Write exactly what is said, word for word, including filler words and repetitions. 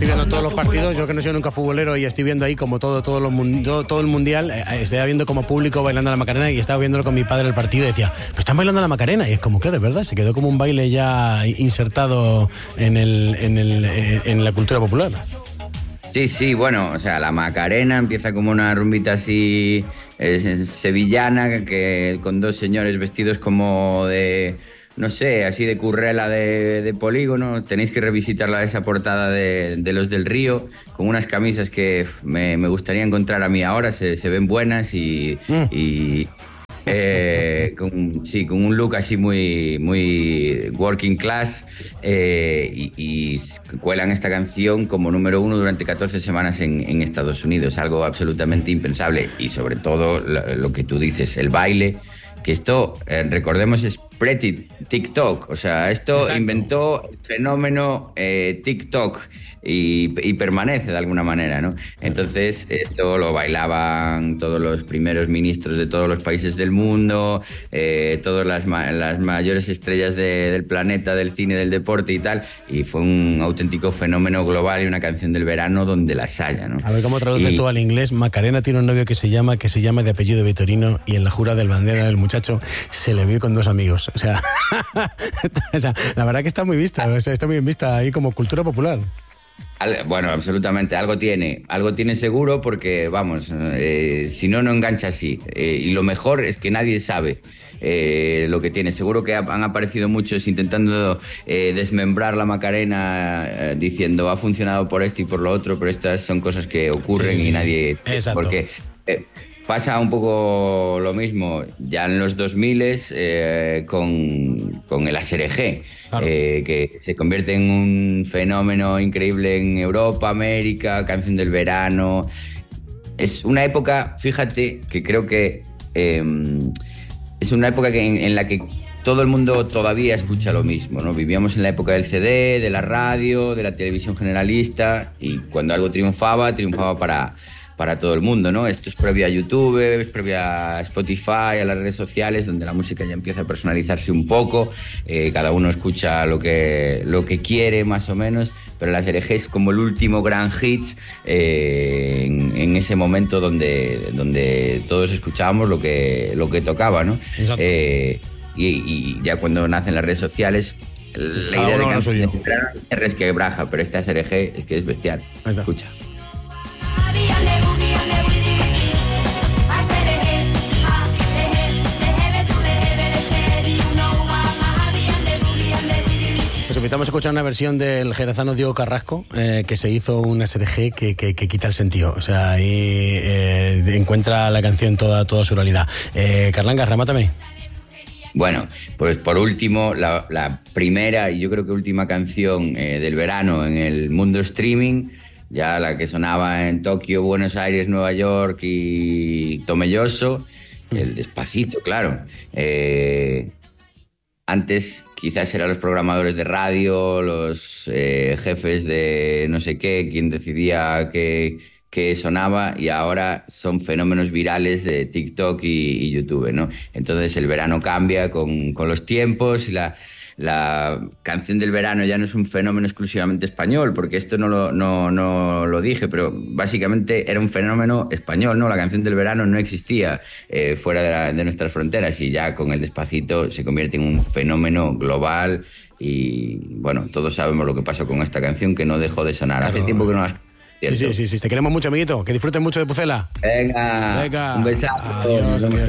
estoy viendo todos los partidos. Yo que no soy nunca futbolero y estoy viendo ahí como todo todo, lo mundo, todo el mundial, eh, estaba viendo como público bailando la Macarena y estaba viéndolo con mi padre el partido y decía, pero están bailando la Macarena. Y es como, claro, es verdad, se quedó como un baile ya insertado en, el, en, el, en la cultura popular. Sí, sí, bueno, o sea, la Macarena empieza como una rumbita así eh, sevillana, que con dos señores vestidos como de, no sé, así de currela de, de polígono. Tenéis que revisitarla, esa portada de, de Los del Río, con unas camisas que me, me gustaría encontrar a mí ahora, se, se ven buenas y... Mm. y Eh, con, sí, con un look así muy, muy working class, eh, y, y cuelan esta canción como número uno durante catorce semanas en, en Estados Unidos, algo absolutamente impensable. Y sobre todo lo, lo que tú dices, el baile, que esto, eh, recordemos, es pre-TikTok, o sea, esto Exacto. inventó el fenómeno eh, TikTok y, y permanece de alguna manera, ¿no? Entonces, esto lo bailaban todos los primeros ministros de todos los países del mundo, eh, todas las, las mayores estrellas de, del planeta, del cine, del deporte y tal, y fue un auténtico fenómeno global y una canción del verano donde las haya, ¿no? A ver, ¿cómo traduces y... tú al inglés? Macarena tiene un novio que se llama, que se llama de apellido Vitorino, y en la jura del bandera del muchacho se le vio con dos amigos. O sea, o sea, la verdad que está muy vista, o sea, está muy bien vista ahí como cultura popular. Bueno, absolutamente, algo tiene, algo tiene seguro, porque, vamos, eh, si no, no engancha así. Eh, y lo mejor es que nadie sabe eh, lo que tiene. Seguro que han aparecido muchos intentando eh, desmembrar la Macarena, eh, diciendo ha funcionado por esto y por lo otro, pero estas son cosas que ocurren, sí, sí, sí. Y nadie... Exacto. Porque... Eh, Pasa un poco lo mismo ya en los dos mil eh, con, con el A S R G, claro. eh, que se convierte en un fenómeno increíble en Europa, América, canción del verano. Es una época, fíjate, que creo que eh, es una época que en, en la que todo el mundo todavía escucha lo mismo, ¿no? Vivíamos en la época del C D, de la radio, de la televisión generalista, y cuando algo triunfaba, triunfaba para... para todo el mundo, ¿no? Esto es previo a YouTube, es previo a Spotify, a las redes sociales, donde la música ya empieza a personalizarse un poco, eh, cada uno escucha lo que, lo que quiere, más o menos, pero la A S R G es como el último gran hit eh, en, en ese momento donde, donde todos escuchábamos lo que, lo que tocaba, ¿no? Eh, y, y ya cuando nacen las redes sociales, la cada idea de canción es resquebraja, pero esta A S R G es que es bestial. Escucha. Os invitamos a escuchar una versión del jerezano Diego Carrasco, eh, que se hizo un A S R G que, que, que quita el sentido. O sea, ahí eh, encuentra la canción toda, toda su realidad. Eh, Carlanga, remátame. Bueno, pues por último, la, la primera y yo creo que última canción eh, del verano en el mundo streaming, ya la que sonaba en Tokio, Buenos Aires, Nueva York y Tomelloso, el Despacito, claro. Eh, antes quizás eran los programadores de radio, los eh, jefes de no sé qué, quien decidía qué, qué sonaba, y ahora son fenómenos virales de TikTok y, y YouTube, ¿no? Entonces el verano cambia con, con los tiempos y la... La canción del verano ya no es un fenómeno exclusivamente español, porque esto no lo, no, no lo dije, pero básicamente era un fenómeno español, ¿no? La canción del verano no existía eh, fuera de, la, de nuestras fronteras, y ya con el Despacito se convierte en un fenómeno global. Y bueno, todos sabemos lo que pasó con esta canción, que no dejó de sonar. Claro. Hace tiempo que no las... Sí, sí, sí, sí, te queremos mucho, amiguito. Que disfruten mucho de Pucela. Venga, Venga. Un besazo. Adiós, adiós.